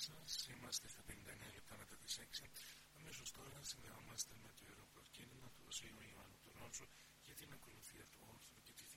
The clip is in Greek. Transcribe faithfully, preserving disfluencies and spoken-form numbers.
σας. Είμαστε στα πενήντα εννέα λεπτά μετά τις έξι. Αμέσως τώρα συνδεόμαστε με το ιερό προσκύνημα του Οσίου Ιωάννου του Ρώσου για την ακολουθία του όρθρου και τη